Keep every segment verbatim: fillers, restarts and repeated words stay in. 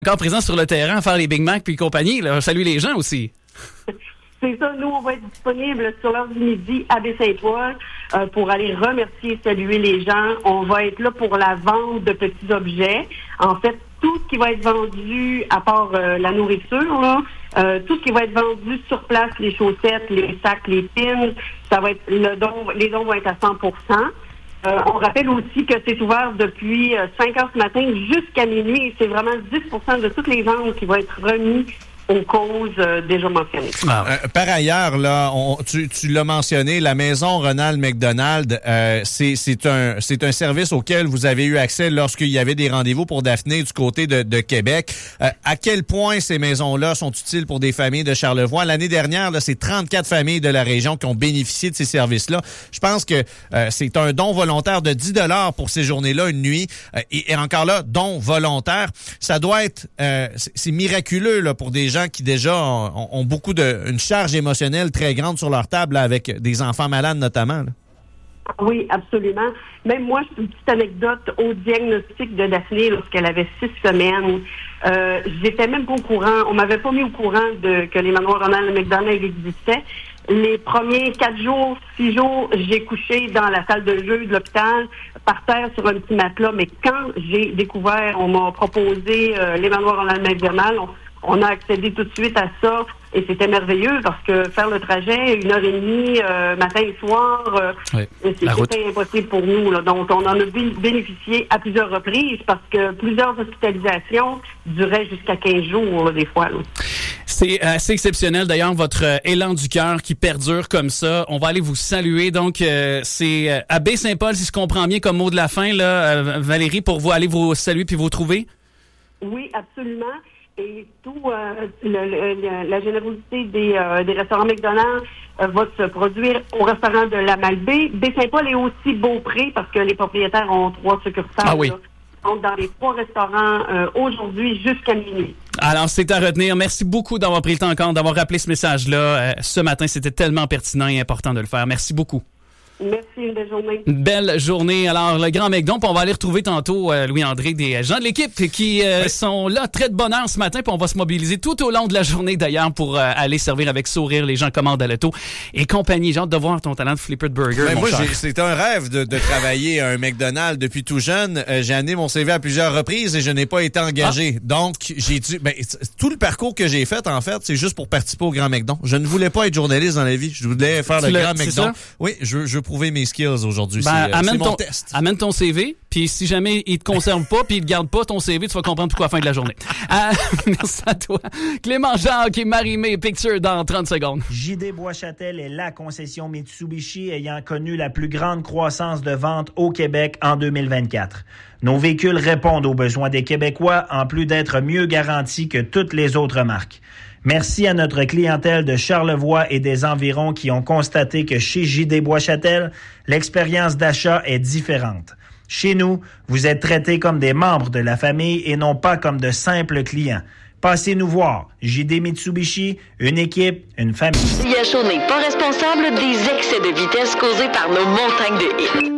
Encore présent sur le terrain à faire les Big Mac puis compagnie. Là. Salut les gens aussi. C'est ça, nous, on va être disponible sur l'heure du midi à Baie-Saint-Paul euh, pour aller remercier et saluer les gens. On va être là pour la vente de petits objets. En fait, tout ce qui va être vendu, à part euh, la nourriture, là, euh, tout ce qui va être vendu sur place, les chaussettes, les sacs, les pins, ça va être le don, les dons vont être à cent pour cent. Euh, on rappelle aussi que c'est ouvert depuis euh, cinq heures ce matin jusqu'à minuit et c'est vraiment dix pour cent de toutes les ventes qui vont être remises aux causes euh, déjà mentionnées. Ah. Euh, par ailleurs, là, on, tu, tu l'as mentionné, la maison Ronald McDonald, euh, c'est, c'est un c'est un service auquel vous avez eu accès lorsqu'il y avait des rendez-vous pour Daphné du côté de, de Québec. Euh, à quel point ces maisons-là sont utiles pour des familles de Charlevoix? L'année dernière, là, c'est trente-quatre familles de la région qui ont bénéficié de ces services-là. Je pense que euh, c'est un don volontaire de dix dollars pour ces journées-là, une nuit. Euh, et, et encore là, don volontaire. Ça doit être... Euh, c'est, c'est miraculeux là, pour des gens qui déjà ont, ont beaucoup de une charge émotionnelle très grande sur leur table là, avec des enfants malades notamment. Là. Oui, absolument. Même moi, une petite anecdote au diagnostic de Daphné lorsqu'elle avait six semaines. Euh, j'étais même pas au courant. On m'avait pas mis au courant de que les manoirs Ronald McDonald existaient. Les premiers quatre jours, six jours, j'ai couché dans la salle de jeu de l'hôpital, par terre sur un petit matelas. Mais quand j'ai découvert, on m'a proposé euh, les manoirs Ronald McDonald, on, on a accédé tout de suite à ça et c'était merveilleux parce que faire le trajet une heure et demie, euh, matin et soir, euh, oui, c'était impossible pour nous. Là. Donc, on en a bénéficié à plusieurs reprises parce que plusieurs hospitalisations duraient jusqu'à quinze jours, là, des fois. Là. C'est assez exceptionnel, d'ailleurs, votre euh, élan du cœur qui perdure comme ça. On va aller vous saluer. Donc, euh, c'est euh, à Baie-Saint-Paul, si je comprends bien, comme mot de la fin, là, euh, Valérie, pour vous aller vous saluer puis vous trouver? Oui, absolument. Et tout, euh, le, le, la générosité des, euh, des restaurants McDonald's euh, va se produire au restaurant de la Malbaie. Baie-Saint-Paul est aussi Beaupré parce que les propriétaires ont trois succursales. Ah oui. Là. Donc, dans les trois restaurants euh, aujourd'hui jusqu'à minuit. Alors, c'est à retenir. Merci beaucoup d'avoir pris le temps encore, d'avoir rappelé ce message-là. Euh, ce matin, c'était tellement pertinent et important de le faire. Merci beaucoup. Merci, une belle journée. Une belle journée. Alors, le Grand McDon, on va aller retrouver tantôt euh, Louis-André, des gens de l'équipe qui euh, oui. sont là très de bonne heure ce matin, puis on va se mobiliser tout au long de la journée d'ailleurs pour euh, aller servir avec sourire les gens commandent à l'auto et compagnie. J'ai hâte de voir ton talent de flipper de burger, ben mon moi, cher. J'ai, c'est un rêve de, de travailler à un McDonald's depuis tout jeune. Euh, j'ai amené mon C V à plusieurs reprises et je n'ai pas été engagé. Ah. Donc, j'ai dû... Ben, tout le parcours que j'ai fait, en fait, c'est juste pour participer au Grand McDon. Je ne voulais pas être journaliste dans la vie. Je voulais faire tu le Grand McDon. Oui, je, je veux prouver mes skills aujourd'hui. Ben, c'est, amène, c'est mon ton, test. amène ton C V, puis si jamais il te conserve pas, puis il te garde pas ton C V, tu vas comprendre pourquoi à la fin de la journée. Euh, merci à toi. Clément Jacques et Marie-Mé Picture dans trente secondes. J D Bois-Châtel est la concession Mitsubishi ayant connu la plus grande croissance de vente au Québec en deux mille vingt-quatre. Nos véhicules répondent aux besoins des Québécois en plus d'être mieux garantis que toutes les autres marques. Merci à notre clientèle de Charlevoix et des environs qui ont constaté que chez J D Bois-Châtel, l'expérience d'achat est différente. Chez nous, vous êtes traités comme des membres de la famille et non pas comme de simples clients. Passez nous voir. J D Mitsubishi, une équipe, une famille. C H O n'est pas responsable des excès de vitesse causés par nos montagnes de hits.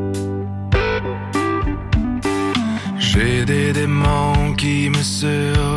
J'ai des démons qui me surveillent.